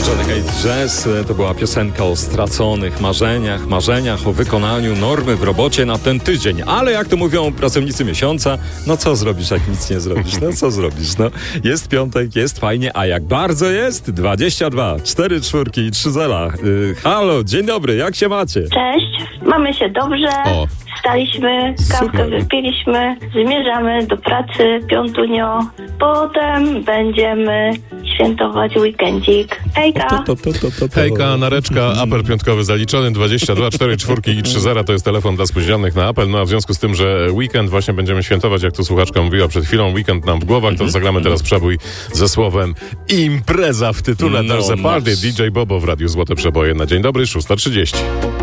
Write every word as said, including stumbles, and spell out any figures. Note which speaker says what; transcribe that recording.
Speaker 1: Johnny Cage Jazz to była piosenka o straconych marzeniach, marzeniach o wykonaniu normy w robocie na ten tydzień. Ale jak to mówią pracownicy miesiąca, no co zrobisz, jak nic nie zrobisz? No co zrobisz? No, jest piątek, jest fajnie, a jak bardzo jest? dwadzieścia dwa, cztery czwórki i trzy zera. Yy, halo, dzień dobry, jak się macie?
Speaker 2: Cześć, mamy się dobrze.
Speaker 1: O.
Speaker 2: Wstaliśmy, kawkę
Speaker 1: Super.
Speaker 2: wypiliśmy, zmierzamy do pracy, piątunio. Potem będziemy świętować weekendzik. Hejka!
Speaker 1: To, to, to, to, to, to.
Speaker 3: Hejka, nareczka, apel piątkowy zaliczony, dwadzieścia dwa, cztery czwórki i trzy zera to jest telefon dla spóźnionych na apel. No a w związku z tym, że weekend właśnie będziemy świętować, jak tu słuchaczka mówiła przed chwilą, weekend nam w głowach, to zagramy teraz przebój ze słowem impreza w tytule.
Speaker 1: No,
Speaker 3: There's a party,
Speaker 1: masz.
Speaker 3: D J Bobo w Radiu Złote Przeboje. Na dzień dobry, szósta trzydzieści.